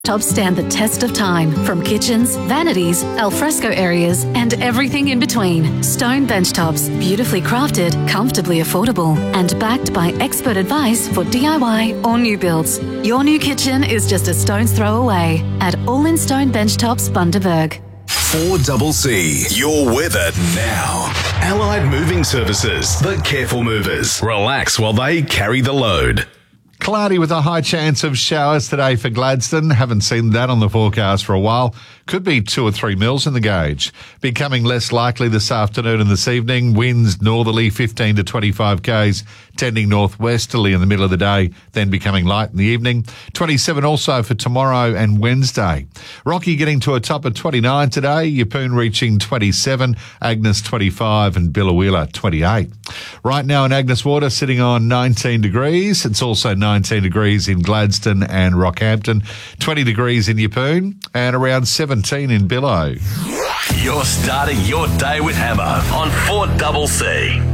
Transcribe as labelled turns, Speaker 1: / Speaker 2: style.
Speaker 1: Tops stand the test of time, from kitchens, vanities, alfresco areas, and everything in between. Stone bench tops, beautifully crafted, comfortably affordable, and backed by expert advice for DIY or new builds. Your new kitchen is just a stone's throw away at All In Stone Bench Tops, Bundaberg.
Speaker 2: 4CC, your weather now. Allied Moving Services, the careful movers. Relax while they carry the load.
Speaker 3: Cloudy with a high chance of showers today for Gladstone. Haven't seen that on the forecast for a while. Could be 2 or 3 mils in the gauge. Becoming less likely this afternoon and this evening. Winds northerly 15 to 25 k's, tending northwesterly in the middle of the day, then becoming light in the evening. 27 also for tomorrow and Wednesday. Rocky getting to a top of 29 today. Yeppoon reaching 27, Agnes 25 and Biloela 28. Right now in Agnes Water sitting on 19 degrees. It's also 19 degrees in Gladstone and Rockhampton, 20 degrees in Yeppoon and around 17 in Billow.
Speaker 2: You're starting your day with Hammer on 4CC.